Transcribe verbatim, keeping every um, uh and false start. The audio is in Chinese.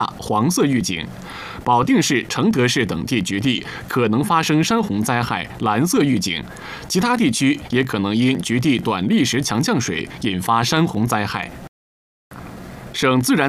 黄色预警，保定市、承德市等地局地可能发生山洪灾害蓝色预警，其他地区也可能因局地短砾石强降水引发山洪灾害。省自然